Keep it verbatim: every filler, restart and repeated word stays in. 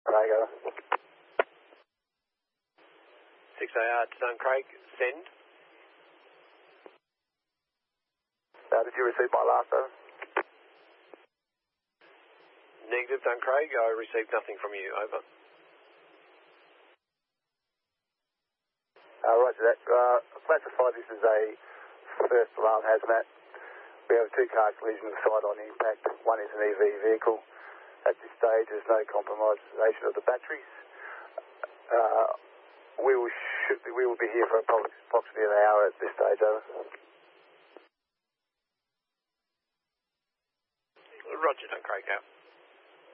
Craig, over. six A R to Duncraig, send. Uh, did you receive my last, over? Negative, Duncraig, I received nothing from you, over. Uh, roger that. Uh, classified this as a first alarm hazmat. We have a two-car collision with side-on impact. One is an E V vehicle. At this stage, there's no compromisation of the batteries. Uh, we will should be, we will be here for approximately an hour at this stage, over. Roger, Duncraig, out.